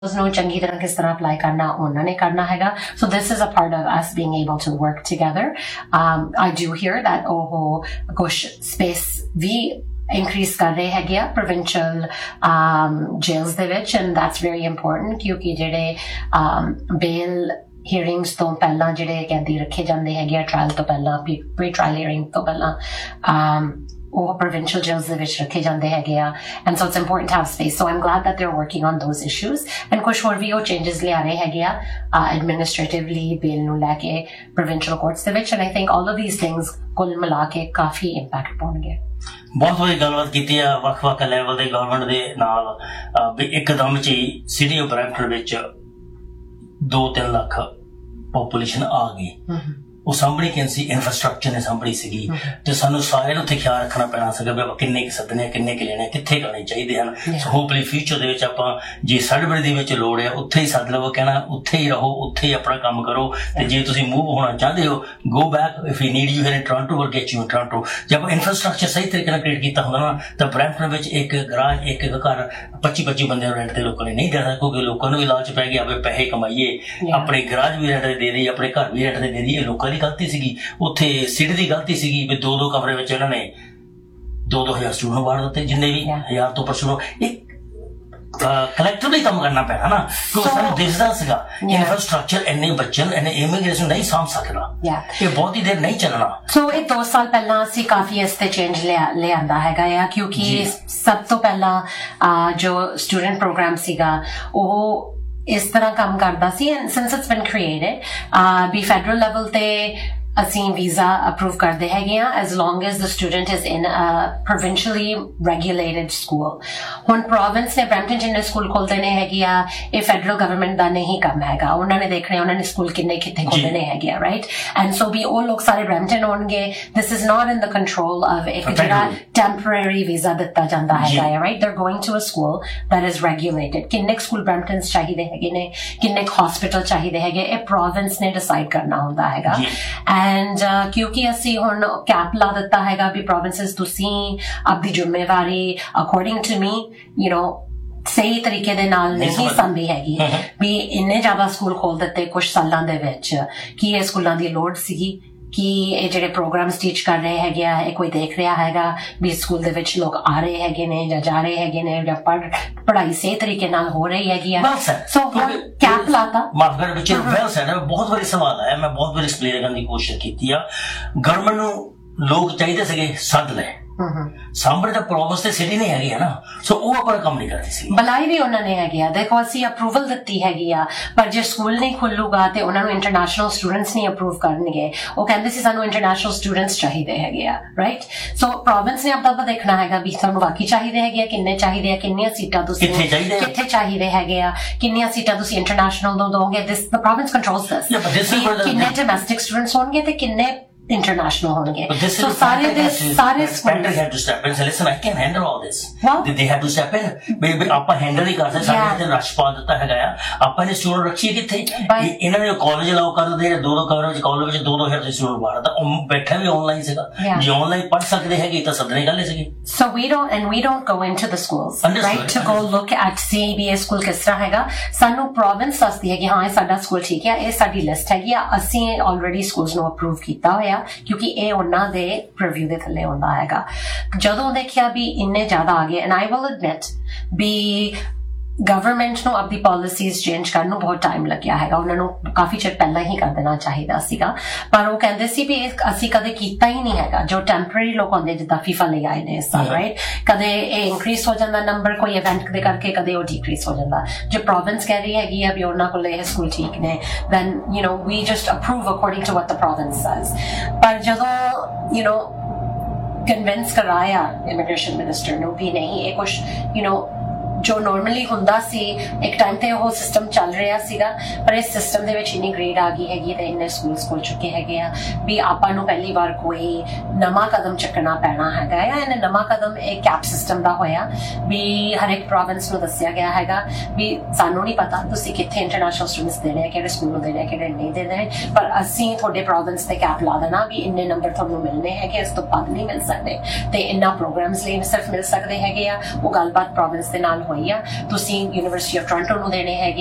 ਨੂੰ ਚੰਗੀ ਤਰ੍ਹਾਂ ਕਿਸ ਤਰ੍ਹਾਂ ਅਪਲਾਈ ਕਰਨਾ ਉਹਨਾਂ ਨੇ ਕਰਨਾ ਹੈਗਾ so this is a part of us being able to work together. I do hear that ਉਹ ਕੁਛ space ਵੀ increase ਕਰ ਰਹੇ ਹੈਗੇ ਆ provincial jails ਦੇ ਵਿੱਚ and that's very important ਕਿਉਂਕਿ ਜਿਹੜੇ bail hearings ਤੋਂ ਪਹਿਲਾਂ ਜਿਹੜੇ ਕੈਦੀ ਰੱਖੇ ਜਾਂਦੇ ਹੈਗੇ ਆ trial ਤੋਂ ਪਹਿਲਾਂ pre trial hearing ਤੋਂ ਪਹਿਲਾਂ or provincial jails ਦੇ ਵਿੱਚ ਰੱਖੇ ਜਾਂਦੇ ਹੈਗੇ ਆ and so it's important to have space so I'm glad that they're working on those issues and ਕੁਛ ਹੋਰ ਵੀ ਉਹ changes ਲਿਆ ਰਹੇ ਹੈਗੇ ਆ administratively bail ਨੂੰ ਲੈ ਕੇ provincial courts ਦੇ ਵਿੱਚ and I think all of these things ਕੁੱਲ ਮਿਲਾ ਕੇ ਕਾਫੀ impact ਪਾਉਣਗੇ। ਬਹੁਤ ਵਾਰੀ ਗੱਲਬਾਤ ਕੀਤੀ ਆ ਵੱਖ-ਵੱਖ ਲੈਵਲ ਦੇ ਗਵਰਨਮੈਂਟ ਦੇ ਨਾਲ ਵੀ ਇੱਕਦਮ 'ਚ ਹੀ ਸਿਟੀ ਆਫ ਬਰੈਂਪਟਨ ਵਿੱਚ 2-3 ਲੱਖ ਪੋਪੂਲੇਸ਼ਨ ਆ ਗਈ ਉਹ ਸਾਂਭਣੀ ਸੀ ਇਨਫਰਾਸਟਰਕਚਰ ਨੇ ਸਾਂਭਣੀ ਸੀਗੀ ਤੇ ਸਾਨੂੰ ਸਾਰਿਆਂ ਨੂੰ ਉੱਥੇ ਖਿਆਲ ਰੱਖਣਾ ਪੈਣਾ ਸੀਗਾ ਵੀ ਆਪਾਂ ਕਿੰਨੇ ਕੁ ਸੱਦਣੇ ਕਿੰਨੇ ਕੁ ਲੈਣੇ ਕਿੱਥੇ ਕਰਨੇ ਚਾਹੀਦੇ ਹਨ ਸੋ ਹੋਪਫੁਲੀ ਫਿਊਚਰ ਦੇ ਵਿੱਚ ਆਪਾਂ ਜੇ ਸੜਬੜੇ ਦੇ ਵਿੱਚ ਲੋੜ ਹੈ ਉੱਥੇ ਹੀ ਸੱਦ ਲਵੋ ਕਹਿਣਾ ਉੱਥੇ ਹੀ ਰਹੋ ਉੱਥੇ ਹੀ ਆਪਣਾ ਕੰਮ ਕਰੋ ਤੇ ਜੇ ਤੁਸੀਂ ਮੂਵ ਹੋਣਾ ਚਾਹੁੰਦੇ ਹੋ go back if you need you in Toronto ਵਰ ਗੈਟ ਯੂ ਇਨ ਟੋਰਾਂਟੋ ਜੇ ਆਪਾਂ ਇਨਫਰਾਸਟਰਕਚਰ ਸਹੀ ਤਰੀਕੇ ਨਾਲ ਕ੍ਰੀਏਟ ਕੀਤਾ ਹੁੰਦਾ ਨਾ ਤਾਂ ਬਰੈਂਪਟਨ ਵਿੱਚ ਇੱਕ ਗਰਾਜ ਇੱਕ ਘਰ 25 ਬੰਦਿਆਂ ਨੂੰ ਰੈਂਟ ਤੇ ਲੋਕਾਂ ਨੇ ਨਹੀਂ ਦੇਣਾ ਕਿਉਂਕਿ ਲੋਕਾਂ ਨੂੰ ਵੀ ਲਾਲਚ ਪੈ ਗਿਆ ਵੀ ਪੈਸੇ ਕਮਾਈਏ ਆਪਣੇ ਗਰਾਜ ਵੀ ਰੈਂਟ ਤੇ ਦੇ ਦਈਏ ਆਪਣੇ ਘਰ ਵੀ ਰੈਂਟ ਤੇ ਦੇ ਦਈਏ ਲੋਕਾਂ ਦੀ ਗਲਤੀ ਸੀਗੀ ਉੱਥੇ ਸਿਟੀ ਦੀ ਗਲਤੀ ਸੀਗੀ ਵੀ 2 ਕਮਰੇ ਵਿੱਚ ਇਹਨਾਂ ਨੇ 2,000 ਸਟੂਡੈਂਟ ਵਾੜ ਦਿੱਤੇ ਜਿੰਨੇ ਵੀ 1000 ਤੋਂ ਉੱਪਰ ਸਟੂਡੈਂਟ ਇੱਕ ਕਲੈਕਟਿਵਲੀ ਕੰਮ ਕਰਨਾ ਪੈਣਾ ਨਾ ਕਿਉਂਕਿ ਸਾਨੂੰ ਦਿਸਦਾ ਸੀਗਾ ਇਨਫਰਾਸਟਰਕਚਰ ਇੰਨੇ ਬੱਚਿਆਂ ਨੂੰ ਇੰਨੇ ਇਮੀਗ੍ਰੇਸ਼ਨ ਨਹੀਂ ਸਾਂਭ ਸਕਦਾ ਇਹ ਬਹੁਤ ਹੀ ਦੇਰ ਨਹੀਂ ਚੱਲਣਾ ਸੋ ਇਹ 2 ਸਾਲ ਪਹਿਲਾਂ ਅਸੀਂ ਕਾਫੀ ਇਸ ਤੇ ਚੇਂਜ ਲਿਆਂਦਾ ਹੈਗਾ ਆ ਕਿਉਂਕਿ ਸਭ ਤੋਂ ਪਹਿਲਾਂ ਜੋ ਸਟੂਡੈਂਟ ਪ੍ਰੋਗਰਾਮ ਸੀਗਾ ਉਹ ਇਸ ਤਰ੍ਹਾਂ ਕੰਮ ਕਰਦਾ ਸੀ and since it's been created we federal level ਤੇ ਅਸੀਂ ਵੀਜ਼ਾ ਅਪਰੂਵ ਕਰਦੇ ਹੈਗੇ ਆ as long as the student is in a provincially regulated school ਹੁਣ ਪ੍ਰੋਵਿੰਸ ਨੇ ਬਰੈਂਪਟਨ ਜਿੰਨੇ ਸਕੂਲ ਖੋਲਦੇ ਨੇ ਹੈਗੇ ਆ ਇਹ ਫੈਡਰਲ ਗਵਰਨਮੈਂਟ ਦਾ ਨਹੀਂ ਕੰਮ ਹੈਗਾ ਉਹਨਾਂ ਨੇ ਦੇਖਣਾ ਉਹਨਾਂ ਨੇ ਸਕੂਲ ਕਿੰਨੇ ਕਿੱਥੇ ਖੋਲਣੇ ਹੈਗੇ ਆ ਰਾਈਟ ਐਂਡ ਸੋ ਵੀ ਉਹ ਲੋਕ ਸਾਰੇ ਬਰੈਂਪਟਨ ਹੋਣਗੇ this is not in the control of ਇੱਕ ਜਿਹੜਾ temporary ਵੀਜ਼ਾ ਦਿੱਤਾ ਜਾਂਦਾ ਹੈਗਾ ਆ right they're going to a school that is regulated ਕਿੰਨੇ ਸਕੂਲ ਬਰੈਂਪਟਨ ਚਾਹੀਦੇ ਹੈਗੇ ਨੇ ਕਿੰਨੇ ਹਸਪੀਟਲ ਚਾਹੀਦੇ ਹੈਗੇ ਇਹ ਪ੍ਰੋਵਿੰਸ ਨੇ ਡਿਸਾਈਡ ਕਰਨਾ ਹੁੰਦਾ ਹੈਗਾ and ਕਿਉਂਕਿ ਅਸੀਂ ਹੁਣ ਕੈਪ ਲਾ ਦਿੱਤਾ ਹੈਗਾ ਵੀ ਪ੍ਰੋਵਿੰਸਸ ਤੁਸੀਂ ਆਪਦੀ ਜ਼ਿੰਮੇਵਾਰੀ ਅਕੋਰਡਿੰਗ ਟੂ ਮੀ ਸਹੀ ਤਰੀਕੇ ਦੇ ਨਾਲ ਨਹੀਂ ਸੰਭੀ ਹੈਗੀ ਵੀ ਇੰਨੇ ਜ਼ਿਆਦਾ ਸਕੂਲ ਖੋਲ ਦਿੱਤੇ ਕੁਝ ਸਾਲਾਂ ਦੇ ਵਿੱਚ ਕੀ ਇਹ ਸਕੂਲਾਂ ਦੀ ਲੋੜ ਸੀਗੀ ਕਿ ਇਹ ਜਿਹੜੇ ਪ੍ਰੋਗਰਾਮਸ ਟੀਚ ਕਰ ਰਹੇ ਹੈਗੇ ਆ ਇਹ ਕੋਈ ਦੇਖ ਰਿਹਾ ਹੈਗਾ ਵੀ ਸਕੂਲ ਦੇ ਵਿੱਚ ਲੋਕ ਆ ਰਹੇ ਹੈਗੇ ਨੇ ਜਾਂ ਜਾ ਰਹੇ ਹੈਗੇ ਨੇ ਜਾਂ ਪੜ੍ਹਾਈ ਸਹੀ ਤਰੀਕੇ ਨਾਲ ਹੋ ਰਹੀ ਹੈਗੀ ਆ ਸੋ ਕੈਪ ਲਾਤਾ ਮਾਫਗੜ ਵਿੱਚ ਵੈਲ ਸੈਡ ਬਹੁਤ ਵਾਰੀ ਸਵਾਲ ਆਇਆ ਮੈਂ ਬਹੁਤ ਵਾਰੀ ਐਕਸਪਲੇਨ ਕਰਨ ਦੀ ਕੋਸ਼ਿਸ਼ ਕੀਤੀ ਆ ਗਵਰਨਮੈਂਟ ਨੂੰ ਲੋਕ ਚਾਹੀਦੇ ਸੀਗੇ ਸੱਦ ਲੈ ਸਾਹਮਣੇ ਤਾਂ ਪ੍ਰੋਵਿੰਸ ਤੇ ਸਿਟੀ ਨਹੀਂ ਹੈਗੀ ਹੈ ਨਾ ਸੋ ਉਹ ਆਪਣਾ ਕੰਮ ਨਹੀਂ ਕਰਦੀ ਸੀ ਬੁਲਾਈ ਵੀ ਉਹਨਾਂ ਨੇ ਹੈਗੀ ਆ ਦੇਖੋ ਅਸੀਂ ਅਪਰੂਵਲ ਦਿੱਤੀ ਹੈਗੀ ਆ ਪਰ ਜੇ ਸਕੂਲ ਨਹੀਂ ਖੁੱਲੂਗਾ ਤੇ ਉਹਨਾਂ ਨੂੰ ਇੰਟਰਨੈਸ਼ਨਲ ਸਟੂਡੈਂਟਸ ਨਹੀਂ ਅਪਰੂਵ ਕਰਨਗੇ ਉਹ ਕਹਿੰਦੇ ਸੀ ਸਾਨੂੰ ਇੰਟਰਨੈਸ਼ਨਲ ਸਟੂਡੈਂਟਸ ਚਾਹੀਦੇ ਹੈਗੇ ਆ ਰਾਈਟ ਸੋ ਪ੍ਰੋਵਿੰਸ ਨੇ ਆਪਦਾ ਦੇਖਣਾ ਹੈਗਾ ਵੀ ਸਾਨੂੰ ਬਾਕੀ ਚਾਹੀਦੇ ਹੈਗੇ ਆ ਕਿੰਨੇ ਚਾਹੀਦੇ ਆ ਕਿੰਨੀਆਂ ਸੀਟਾਂ ਤੁਸੀਂ ਕਿੱਥੇ ਚਾਹੀਦੇ ਹੈਗੇ ਆ ਕਿੰਨੀਆਂ ਸੀਟਾਂ ਤੁਸੀਂ ਇੰਟਰਨੈਸ਼ਨਲ ਨੂੰ ਦੋਗੇ ਦਿਸ ਦ ਪ੍ਰੋਵਿੰਸ ਕੰਟਰੋਲਸ ਦਿਸ ਕਿੰਨੇ ਡੋਮੈਸਟਿਕ ਸਟੂਡੈਂਟਸ ਹੋਣਗੇ ਤੇ ਕਿੰਨੇ international honge so sare spenders had to step in and say listen I can handle all this they had to step in baby ਆਪਾਂ ਹੈਂਡਲ ਹੀ ਕਰਦੇ ਸਾਡੇ ਤੇ ਰਸ਼ ਪਾ ਦਿੱਤਾ ਹੈਗਾ ਆ ਆਪਾਂ ਨੇ ਸਟੂਡੈਂਟ ਰੱਖੀਏ ਕਿੱਥੇ ਇਹਨਾਂ ਨੇ ਕਾਲਜ ਲਾਓ ਕਰਦੇ ਜਿਹੜੇ 2 ਕਮਰੇ ਵਿੱਚ ਕਾਲਜ ਵਿੱਚ 2-2 ਹਜ਼ਾਰ ਸਟੂਡੈਂਟ ਬਾਹਰ ਉਹ ਬੈਠਾ ਵੀ ਆਨਲਾਈਨ ਸੀਗਾ ਜੇ ਆਨਲਾਈਨ ਪੜ੍ਹ ਸਕਦੇ ਹੈਗੇ ਤਾਂ ਸੱਦਣੇ ਗੱਲ ਸੀਗੀ so we don't go into the schools right to go look at CBS school ਕਿਸ ਤਰ੍ਹਾਂ ਹੈਗਾ ਸਾਨੂੰ ਪ੍ਰੋਵਿੰਸ ਦੱਸਦੀ ਹੈ ਕਿ ਹਾਂ ਇਹ ਸਾਡਾ ਸਕੂਲ ਠੀਕ ਹੈ ਇਹ ਸਾਡੀ ਲਿਸਟ ਹੈਗੀ ਆ ਅਸੀਂ ਆਲਰੇਡੀ ਸਕੂਲਸ ਨੂੰ ਅਪਰੂਵ ਕੀਤਾ ਹੋਇਆ ਕਿਉਂਕਿ ਇਹ ਉਹਨਾਂ ਦੇ ਪ੍ਰੀਵਿਊ ਦੇ ਥੱਲੇ ਹੁੰਦਾ ਹੈਗਾ ਜਦੋਂ ਦੇਖਿਆ ਵੀ ਇੰਨੇ ਜ਼ਿਆਦਾ ਆ ਗਏ and I will admit we government ਨੂੰ ਆਪਣੀ ਪਾਲਿਸੀਜ਼ ਚੇਂਜ ਕਰਨ ਨੂੰ ਬਹੁਤ ਟਾਈਮ ਲੱਗਿਆ ਹੈਗਾ ਉਹਨਾਂ ਨੂੰ ਕਾਫੀ ਚਿਰ ਪਹਿਲਾਂ ਹੀ ਕਰ ਦੇਣਾ ਚਾਹੀਦਾ ਸੀਗਾ ਪਰ ਉਹ ਕਹਿੰਦੇ ਸੀ ਵੀ ਅਸੀਂ ਕਦੇ ਕੀਤਾ ਹੀ ਨਹੀਂ ਹੈਗਾ ਜੋ ਟੈਂਪਰੇਰੀ ਲੋਕ ਹੁੰਦੇ ਜਿੱਦਾਂ ਫੀਫਾ ਲਈ ਆਏ ਨੇ ਇਸ ਸਾਲ ਰਾਈਟ ਕਦੇ ਇਹ ਇਨਕਰੀਜ਼ ਹੋ ਜਾਂਦਾ ਨੰਬਰ ਕੋਈ ਇਵੈਂਟ ਦੇ ਕਰਕੇ ਕਦੇ ਉਹ ਡਿਕਰੀਜ਼ ਹੋ ਜਾਂਦਾ ਜੇ ਪ੍ਰੋਵਿੰਸ ਕਹਿ ਰਹੀ ਹੈਗੀ ਆ ਵੀ ਉਹਨਾਂ ਕੋਲ ਇਹ ਸਕੂਲ ਠੀਕ ਨੇ then we just approve according to what the province says ਪਰ ਜਦੋਂ ਕਨਵਿੰਸ ਕਰਾਇਆ ਇਮੀਗ੍ਰੇਸ਼ਨ ਮਿਨਿਸਟਰ ਨੂੰ ਵੀ ਨਹੀਂ ਇਹ ਕੁਛ ਜੋ ਨਾਰਮਲੀ ਹੁੰਦਾ ਸੀ ਇੱਕ ਟਾਈਮ ਤੇ ਉਹ ਸਿਸਟਮ ਚੱਲ ਰਿਹਾ ਸੀਗਾ ਪਰ ਇਸ ਸਿਸਟਮ ਦੇ ਵਿੱਚ ਇੰਨੀ ਗ੍ਰੇਡ ਆ ਗਈ ਹੈਗੀ ਤੇ ਇੰਨੇ ਸਕੂਲਸ ਖੁੱਲ ਚੁੱਕੇ ਹੈਗੇ ਆ ਵੀ ਆਪਾਂ ਨੂੰ ਪਹਿਲੀ ਵਾਰ ਕੋਈ ਨਵਾਂ ਕਦਮ ਚੱਕਣਾ ਪੈਣਾ ਹੈਗਾ ਆ ਇਹਨੇ ਨਵਾਂ ਕਦਮ ਇਹ ਕੈਪ ਸਿਸਟਮ ਦਾ ਹੋਇਆ ਵੀ ਹਰ ਇੱਕ ਪ੍ਰੋਵਿੰਸ ਨੂੰ ਦੱਸਿਆ ਗਿਆ ਹੈਗਾ ਵੀ ਸਾਨੂੰ ਨਹੀਂ ਪਤਾ ਤੁਸੀਂ ਕਿੱਥੇ ਇੰਟਰਨੈਸ਼ਨਲ ਸਟੂਡੈਂਟਸ ਦੇਣੇ ਕਿਹੜੇ ਸਕੂਲ ਨੂੰ ਦੇਣੇ ਕਿਹੜੇ ਨਹੀਂ ਦੇਣੇ ਪਰ ਅਸੀਂ ਤੁਹਾਡੇ ਪ੍ਰੋਵਿੰਸ ਤੇ ਕੈਪ ਲਾ ਦੇਣਾ ਵੀ ਇੰਨੇ ਨੰਬਰ ਤੁਹਾਨੂੰ ਮਿਲਣੇ ਹੈਗੇ ਇਸ ਤੋਂ ਵੱਧ ਨਹੀਂ ਮਿਲ ਸਕਦੇ ਤੇ ਇੰਨਾ ਪ੍ਰੋਗਰਾਮਸ ਲਈ ਸਿਰਫ ਮਿਲ ਸਕਦੇ ਹੈਗੇ ਆ ਉਹ ਗੱਲਬਾਤ ਪ੍ਰੋਵਿੰਸ ਦੇ ਨਾਲ ਹੋਈ ਆ ਤੁਸੀਂ ਯੂਨੀਵਰਸਿਟੀ ਆਫ ਟੋਰਾਂਟੋ ਨੂੰ ਦੇਣੇ ਹੈਗੇ